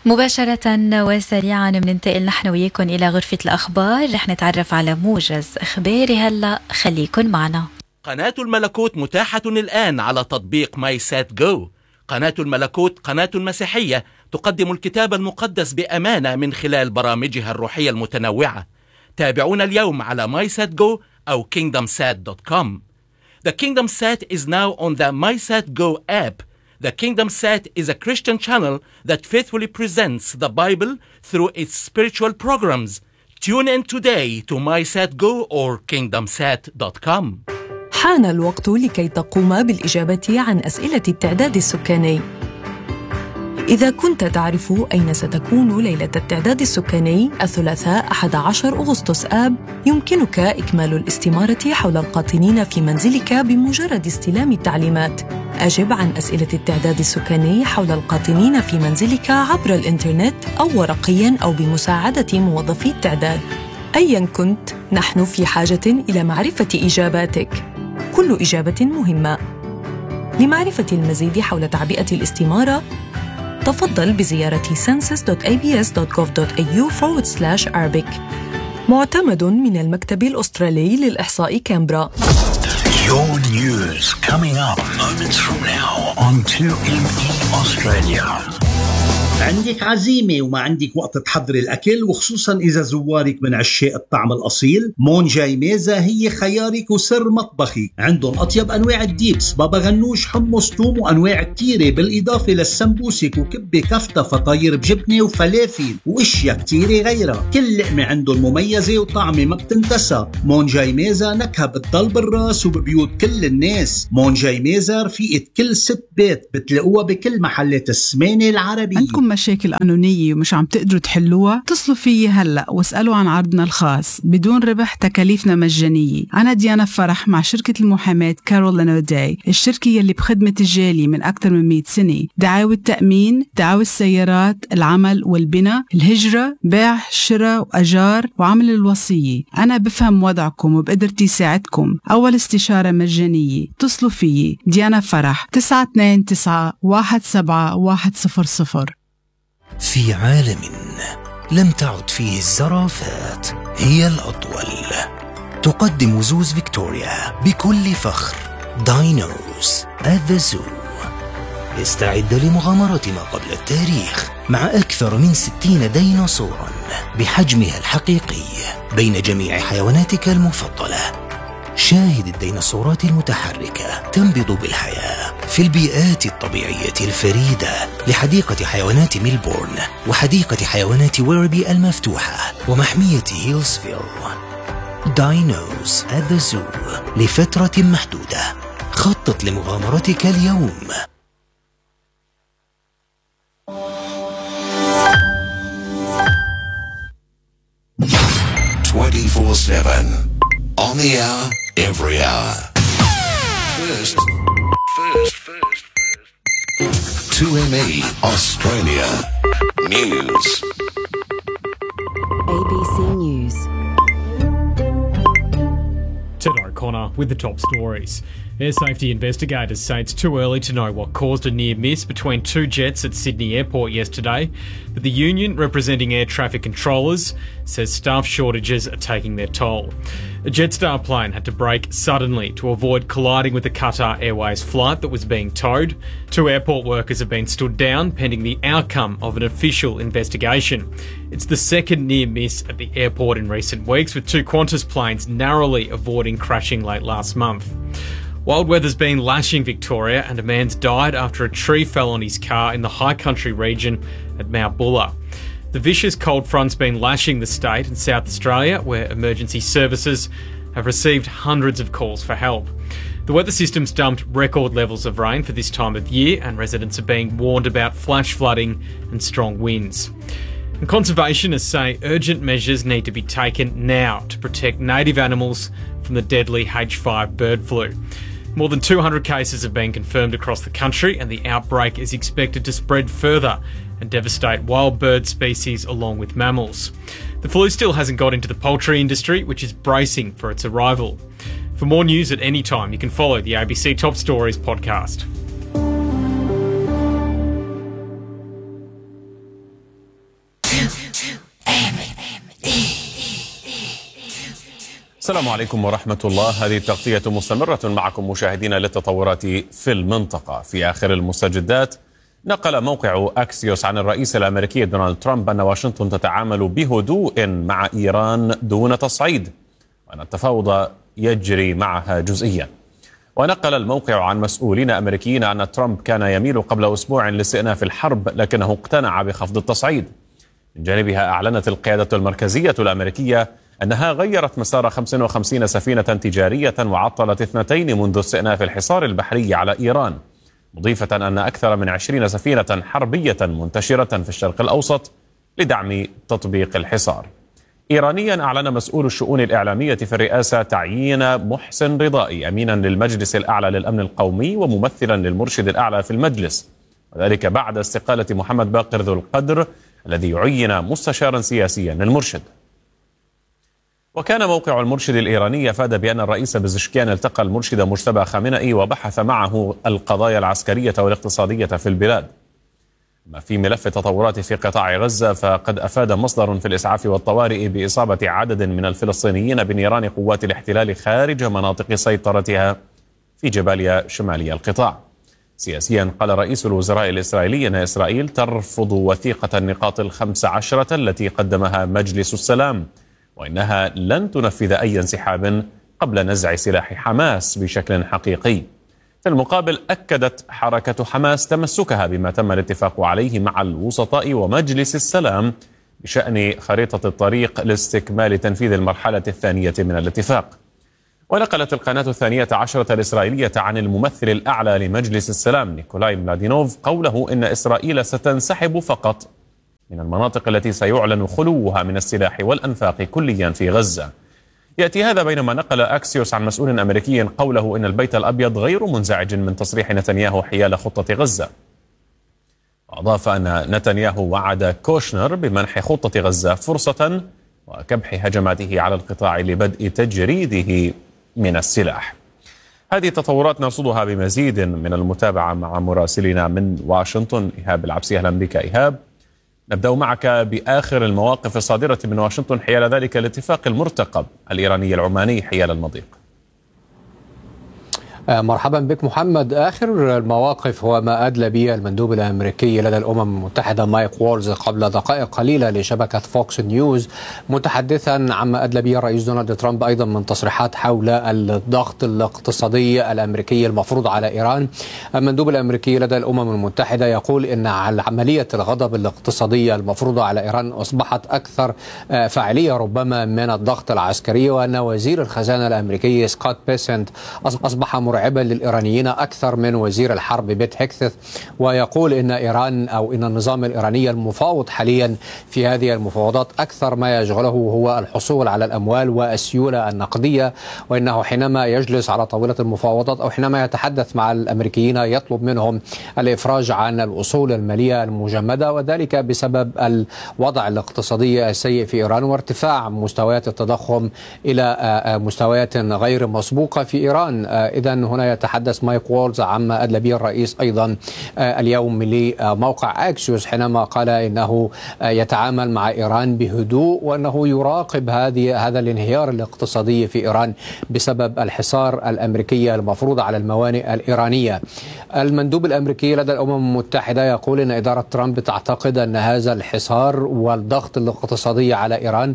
مباشرة وسريعا بننتقل نحن وياكم إلى غرفة الأخبار. رح نتعرف على موجز إخباري هلأ، خليكن معنا. قناة الملكوت متاحة الآن على تطبيق ماي سات جو. قناة الملكوت قناة مسيحية تقدم الكتاب المقدس بأمانة من خلال برامجها الروحية المتنوعة. تابعونا اليوم على MySatGo أو KingdomSat.com. The KingdomSat is now on the MySatGo app. The KingdomSat is a Christian channel that faithfully presents the Bible through its spiritual programs. Tune in today to MySatGo or KingdomSat.com. حان الوقت لكي تقوم بالإجابة عن أسئلة التعداد السكاني. إذا كنت تعرف أين ستكون ليلة التعداد السكاني الثلاثاء 11 أغسطس آب، يمكنك إكمال الاستمارة حول القاطنين في منزلك بمجرد استلام التعليمات. أجب عن أسئلة التعداد السكاني حول القاطنين في منزلك عبر الإنترنت أو ورقياً أو بمساعدة موظفي التعداد. أياً كنت، نحن في حاجة إلى معرفة إجاباتك. كل إجابة مهمة. لمعرفة المزيد حول تعبئة الاستمارة، تفضل بزيارة census.abs.gov.au/Arabic. معتمد من المكتب الأسترالي للإحصاء كامبرا. Your news coming up moments from now on 2ME Australia. عندك عزيمة وما عندك وقت تحضر الأكل، وخصوصاً إذا زوارك من عشاق الطعم الأصيل، مونجاي ميزة هي خيارك وسر مطبخي. عندهم أطيب أنواع الديبس، بابا غنوش، حمص، توم، وأنواع كتيرة، بالإضافة للسمبوسك وكبة كفتة، فطاير بجبنة وفلافل وإشياء كتيرة غيرها. كل لقمة عندهم مميزة وطعمة ما بتنتسى. مونجاي ميزة نكهة بتضل بالراس وببيوت كل الناس. مونجاي ميزة رفيقة كل ست بيت، بتلاقوها بكل محلات السمانة العربية. مشاكل قانونية ومش عم تقدروا تحلوها؟ اتصلوا فيي هلأ واسألوا عن عرضنا الخاص بدون ربح، تكاليفنا مجانية. أنا ديانا فرح مع شركة المحاماة كارولين أوداي، الشركة يلي بخدمة الجالية من أكثر من 100 سنة. دعاوى التأمين، دعاوى السيارات، العمل والبناء، الهجرة، بيع، شراء وأجار، وعمل الوصية. أنا بفهم وضعكم وبقدرتي ساعدكم. أول استشارة مجانية. اتصلوا فيي ديانا فرح 929-17100. في عالم لم تعد فيه الزرافات هي الأطول، تقدم زوز فيكتوريا بكل فخر داينوز at the Zoo. استعد لمغامرة ما قبل التاريخ مع أكثر من 60 ديناصورا بحجمها الحقيقي بين جميع حيواناتك المفضلة. شاهد الديناصورات المتحركة تنبض بالحياة في البيئات الطبيعية الفريدة لحديقة حيوانات ميلبورن وحديقة حيوانات ويربي المفتوحة ومحمية هيلسفيل. داينوز at the Zoo لفترة محدودة. خطط لمغامرتك اليوم. 24/7 on the hour, every hour. First. 2ME Australia News. ABC News. Ted O'Connor with the top stories. Air safety investigators say it's too early to know what caused a near miss between two jets at Sydney Airport yesterday, but the union representing air traffic controllers says staff shortages are taking their toll. A Jetstar plane had to brake suddenly to avoid colliding with the Qatar Airways flight that was being towed. Two airport workers have been stood down pending the outcome of an official investigation. It's the second near miss at the airport in recent weeks, with two Qantas planes narrowly avoiding crashing late last month. Wild weather's been lashing Victoria, and a man's died after a tree fell on his car in the high country region at Mount Buller. The vicious cold front's been lashing the state and South Australia, where emergency services have received hundreds of calls for help. The weather system's dumped record levels of rain for this time of year, and residents are being warned about flash flooding and strong winds. And conservationists say urgent measures need to be taken now to protect native animals from the deadly H5 bird flu. More than 200 cases have been confirmed across the country, and the outbreak is expected to spread further and devastate wild bird species along with mammals. The flu still hasn't got into the poultry industry, which is bracing for its arrival. For more news at any time, you can follow the ABC Top Stories podcast. السلام عليكم ورحمة الله. هذه التغطية مستمرة معكم مشاهدينا للتطورات في المنطقة. في آخر المستجدات، نقل موقع أكسيوس عن الرئيس الأمريكي دونالد ترامب أن واشنطن تتعامل بهدوء مع إيران دون تصعيد، وأن التفاوض يجري معها جزئيا. ونقل الموقع عن مسؤولين أمريكيين أن ترامب كان يميل قبل أسبوع لاستئناف الحرب، لكنه اقتنع بخفض التصعيد. من جانبها، أعلنت القيادة المركزية الأمريكية أنها غيرت مسار 55 سفينة تجارية وعطلت 2 منذ استئناف الحصار البحري على إيران، مضيفة أن أكثر من 20 سفينة حربية منتشرة في الشرق الأوسط لدعم تطبيق الحصار. إيرانيا، أعلن مسؤول الشؤون الإعلامية في الرئاسة تعيين محسن رضائي أمينا للمجلس الأعلى للأمن القومي وممثلا للمرشد الأعلى في المجلس، وذلك بعد استقالة محمد باقر ذو القدر الذي يعين مستشارا سياسيا للمرشد. وكان موقع المرشد الإيراني أفاد بأن الرئيس بزشكيان التقى المرشد مجتبى خامنئي وبحث معه القضايا العسكرية والاقتصادية في البلاد. أما في ملف التطورات في قطاع غزة، فقد أفاد مصدر في الإسعاف والطوارئ بإصابة عدد من الفلسطينيين بنيران قوات الاحتلال خارج مناطق سيطرتها في جباليا شمالي القطاع. سياسيا، قال رئيس الوزراء الإسرائيلي أن إسرائيل ترفض وثيقة النقاط 15 التي قدمها مجلس السلام، وإنها لن تنفذ أي انسحاب قبل نزع سلاح حماس بشكل حقيقي. في المقابل، أكدت حركة حماس تمسكها بما تم الاتفاق عليه مع الوسطاء ومجلس السلام بشأن خريطة الطريق لاستكمال تنفيذ المرحلة الثانية من الاتفاق. ونقلت القناة 12 الإسرائيلية عن الممثل الأعلى لمجلس السلام نيكولاي ملادينوف قوله إن إسرائيل ستنسحب فقط من المناطق التي سيعلن خلوها من السلاح والأنفاق كليا في غزة. يأتي هذا بينما نقل أكسيوس عن مسؤول أمريكي قوله إن البيت الأبيض غير منزعج من تصريح نتنياهو حيال خطة غزة. وأضاف أن نتنياهو وعد كوشنر بمنح خطة غزة فرصة وكبح هجماته على القطاع لبدء تجريده من السلاح. هذه التطورات نرصدها بمزيد من المتابعة مع مراسلنا من واشنطن إيهاب العبسي. أهلا بك إيهاب. نبدأ معك بآخر المواقف الصادرة من واشنطن حيال ذلك الاتفاق المرتقب الإيراني العماني حيال المضيق. مرحبا بك محمد. آخر المواقف هو ما أدلى به المندوب الأمريكي لدى الأمم المتحدة مايك وولز قبل دقائق قليلة لشبكة فوكس نيوز، متحدثا عما أدلى به الرئيس دونالد ترامب أيضا من تصريحات حول الضغط الاقتصادي الأمريكي المفروض على إيران. المندوب الأمريكي لدى الأمم المتحدة يقول إن عملية الغضب الاقتصادية المفروضة على إيران أصبحت أكثر فاعلية ربما من الضغط العسكري، وأن وزير الخزانة الأمريكي سكوت بيسنت أصبح مرعبا للإيرانيين أكثر من وزير الحرب بيت هيكث، ويقول إن إيران أو إن النظام الإيراني المفاوض حاليا في هذه المفاوضات أكثر ما يشغله هو الحصول على الأموال والسيولة النقدية، وإنه حينما يجلس على طاولة المفاوضات أو حينما يتحدث مع الأمريكيين يطلب منهم الإفراج عن الأصول المالية المجمدة، وذلك بسبب الوضع الاقتصادي السيء في إيران وارتفاع مستويات التضخم إلى مستويات غير مسبوقة في إيران. إذن هنا يتحدث مايك وولز عما أدلى به الرئيس أيضا اليوم لموقع أكسيوس حينما قال إنه يتعامل مع إيران بهدوء، وأنه يراقب هذا الانهيار الاقتصادي في إيران بسبب الحصار الأمريكي المفروض على الموانئ الإيرانية. المندوب الأمريكي لدى الأمم المتحدة يقول إن إدارة ترامب تعتقد أن هذا الحصار والضغط الاقتصادي على إيران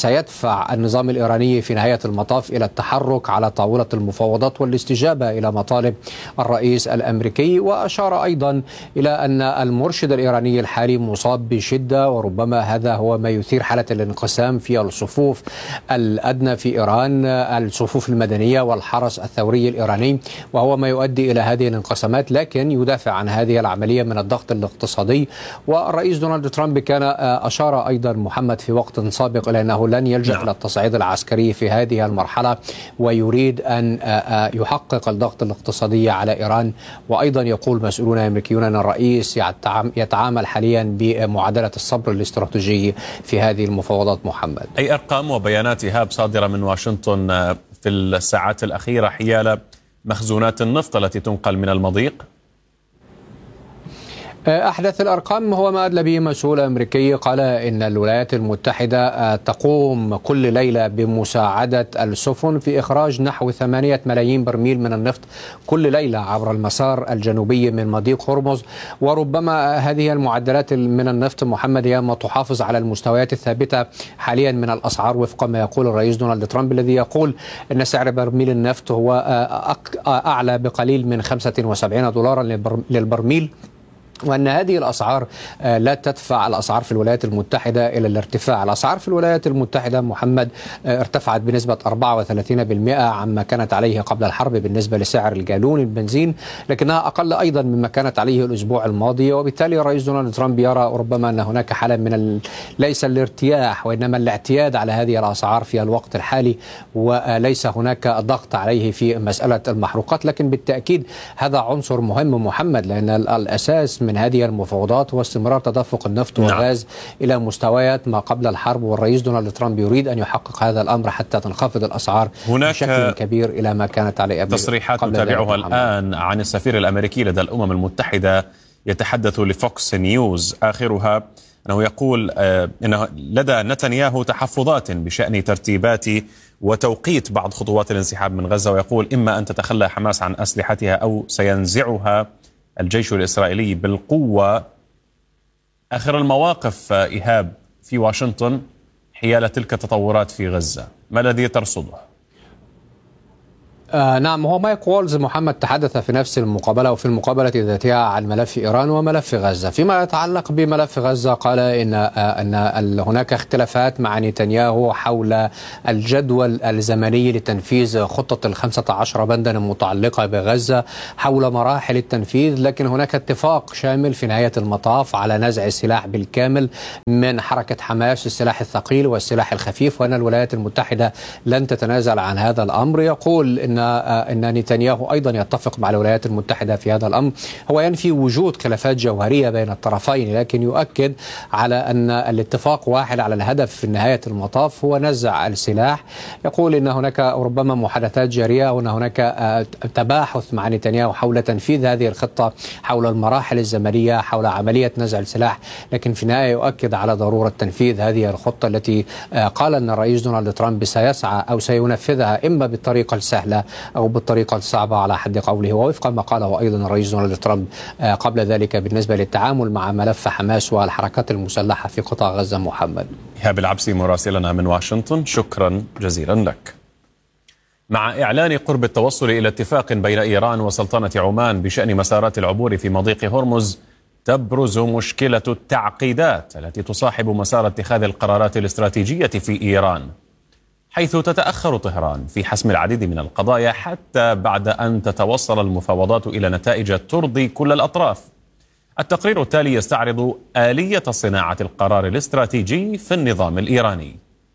سيدفع النظام الإيراني في نهاية المطاف إلى التحرك على طاولة المفاوضات والاستجابة إلى مطالب الرئيس الأمريكي. وأشار أيضا إلى أن المرشد الإيراني الحالي مصاب بشدة، وربما هذا هو ما يثير حالة الانقسام في الصفوف الأدنى في إيران، الصفوف المدنية والحرس الثوري الإيراني، وهو ما يؤدي إلى هذه الانقسامات، لكن يدافع عن هذه العملية من الضغط الاقتصادي. والرئيس دونالد ترامب كان أشار أيضا محمد في وقت سابق إلى أنه لن يلجأ إلى التصعيد العسكري في هذه المرحلة، ويريد أن يحقق الضغط الاقتصادي على إيران. وأيضا يقول مسؤولون أمريكيون أن الرئيس يتعامل حاليا بمعادلة الصبر الاستراتيجي في هذه المفاوضات. محمد، أي أرقام وبيانات إيهاب صادرة من واشنطن في الساعات الأخيرة حيال مخزونات النفط التي تنقل من المضيق؟ أحدث الأرقام هو ما أدلى به مسؤول أمريكي، قال إن الولايات المتحدة تقوم كل ليلة بمساعدة السفن في إخراج نحو 8 ملايين برميل من النفط كل ليلة عبر المسار الجنوبي من مضيق هرمز. وربما هذه المعدلات من النفط محمد هي ما تحافظ على المستويات الثابتة حاليا من الأسعار، وفق ما يقول الرئيس دونالد ترامب الذي يقول أن سعر برميل النفط هو أعلى بقليل من $75 للبرميل، وأن هذه الأسعار لا تدفع الأسعار في الولايات المتحدة إلى الارتفاع. الأسعار في الولايات المتحدة محمد ارتفعت بنسبة 34% عما كانت عليه قبل الحرب بالنسبة لسعر الجالون البنزين، لكنها أقل أيضا مما كانت عليه الأسبوع الماضي. وبالتالي الرئيس دونالد ترامب يرى ربما أن هناك حالة من ليس الارتياح وإنما الاعتياد على هذه الأسعار في الوقت الحالي، وليس هناك ضغط عليه في مسألة المحروقات. لكن بالتأكيد هذا عنصر مهم محمد، لأن الأساس من هذه المفاوضات هو استمرار تدفق النفط والغاز إلى مستويات ما قبل الحرب، والرئيس دونالد ترامب يريد أن يحقق هذا الأمر حتى تنخفض الأسعار بشكل كبير إلى ما كانت عليه قبل. تصريحات نتابعها الآن عن السفير الأمريكي لدى الأمم المتحدة يتحدث لفوكس نيوز، آخرها أنه يقول أنه لدى نتنياهو تحفظات بشأن ترتيبات وتوقيت بعض خطوات الانسحاب من غزة، ويقول إما أن تتخلى حماس عن أسلحتها أو سينزعها الجيش الإسرائيلي بالقوة. آخر المواقف إيهاب في واشنطن حيال تلك التطورات في غزة، ما الذي ترصده؟ نعم، هو مايك وولز محمد تحدث في نفس المقابلة وفي المقابلة ذاتها عن ملف إيران وملف غزة. فيما يتعلق بملف غزة قال إن هناك اختلافات مع نتنياهو حول الجدول الزمني لتنفيذ خطة 15 بندا المتعلقة بغزة، حول مراحل التنفيذ، لكن هناك اتفاق شامل في نهاية المطاف على نزع السلاح بالكامل من حركة حماس، السلاح الثقيل والسلاح الخفيف، وأن الولايات المتحدة لن تتنازل عن هذا الأمر. يقول إن نتنياهو أيضا يتفق مع الولايات المتحدة في هذا الأمر. هو ينفي وجود خلافات جوهرية بين الطرفين، لكن يؤكد على أن الاتفاق واحد على الهدف في نهاية المطاف هو نزع السلاح. يقول إن هناك ربما محادثات جارية وأن هناك تباحث مع نتنياهو حول تنفيذ هذه الخطة، حول المراحل الزمنية، حول عملية نزع السلاح، لكن في النهاية يؤكد على ضرورة تنفيذ هذه الخطة التي قال أن الرئيس دونالد ترامب سيسعى أو سينفذها إما بالطريقة السهلة أو بالطريقة الصعبة على حد قوله، ووفق ما قاله أيضا الرئيس دونالد ترامب قبل ذلك بالنسبة للتعامل مع ملف حماس والحركات المسلحة في قطاع غزة. محمد إيهاب العبسي مراسلنا من واشنطن، شكرا جزيلا لك. مع إعلان قرب التوصل إلى اتفاق بين إيران وسلطنة عمان بشأن مسارات العبور في مضيق هرمز، تبرز مشكلة التعقيدات التي تصاحب مسار اتخاذ القرارات الاستراتيجية في إيران، حيث تتأخر طهران في حسم العديد من القضايا حتى بعد أن تتوصل المفاوضات إلى نتائج ترضي كل الأطراف. التقرير التالي يستعرض آلية صناعة القرار الاستراتيجي في النظام الإيراني.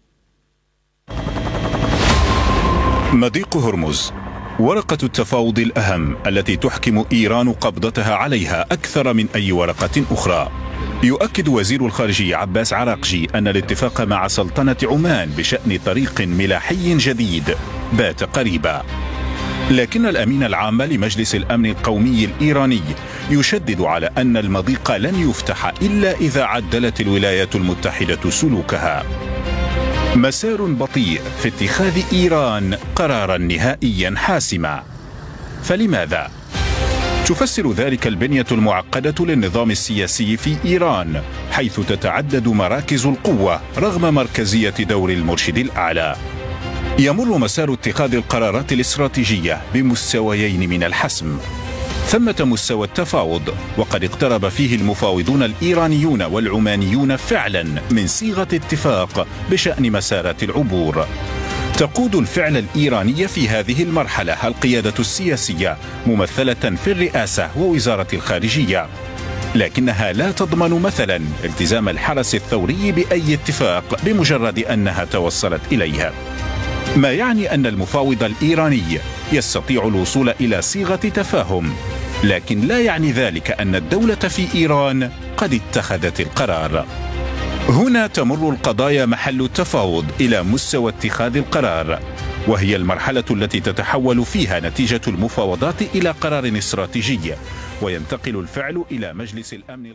مضيق هرمز، ورقة التفاوض الأهم التي تحكم إيران قبضتها عليها أكثر من أي ورقة أخرى. يؤكد وزير الخارجية عباس عراقجي أن الاتفاق مع سلطنة عمان بشأن طريق ملاحي جديد بات قريبا، لكن الأمين العام لمجلس الأمن القومي الإيراني يشدد على أن المضيق لن يفتح إلا إذا عدلت الولايات المتحدة سلوكها. مسار بطيء في اتخاذ إيران قرارا نهائيا حاسما، فلماذا؟ تفسر ذلك البنية المعقدة للنظام السياسي في إيران، حيث تتعدد مراكز القوة رغم مركزية دور المرشد الأعلى. يمر مسار اتخاذ القرارات الاستراتيجية بمستويين من الحسم. ثمة مستوى التفاوض، وقد اقترب فيه المفاوضون الإيرانيون والعمانيون فعلا من صيغة اتفاق بشأن مسارات العبور. تقود الفعل الإيراني في هذه المرحلة القيادة السياسية ممثلة في الرئاسة ووزارة الخارجية، لكنها لا تضمن مثلا التزام الحرس الثوري بأي اتفاق بمجرد أنها توصلت إليها، ما يعني أن المفاوض الإيراني يستطيع الوصول إلى صيغة تفاهم، لكن لا يعني ذلك أن الدولة في إيران قد اتخذت القرار. هنا تمر القضايا محل التفاوض إلى مستوى اتخاذ القرار، وهي المرحلة التي تتحول فيها نتيجة المفاوضات إلى قرار استراتيجي، وينتقل الفعل إلى مجلس الأمن.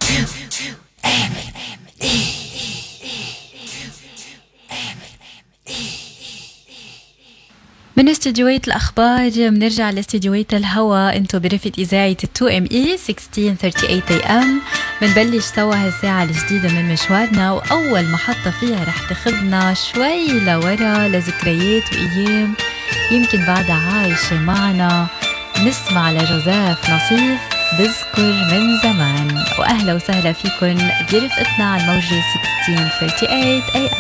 من استديوهات الأخبار بنرجع لاستديوهات الهوا. انتو برفقة إذاعة 2ME 1638 AM. بنبلش سوا هالساعة الجديدة من مشوارنا، وأول محطة فيها رح تاخدنا شوي لورا لذكريات وأيام يمكن بعدها عايشة معنا. نسمع لجوزيف نصيف بذكر من زمان. وأهلا وسهلا فيكن برفقتنا على الموجة 1638 AM.